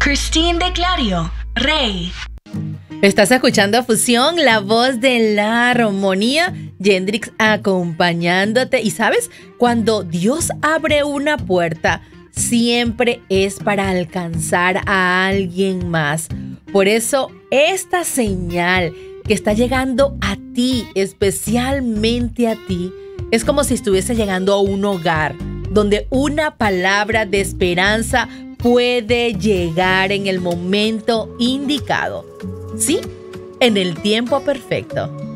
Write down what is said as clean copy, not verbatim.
Christine de Clario, Rey. Estás escuchando Fusión, la voz de la armonía, Yendrix acompañándote. Y sabes, cuando Dios abre una puerta, siempre es para alcanzar a alguien más. Por eso, esta señal que está llegando a ti, especialmente a ti, es como si estuviese llegando a un hogar donde una palabra de esperanza puede llegar en el momento indicado. Sí, en el tiempo perfecto.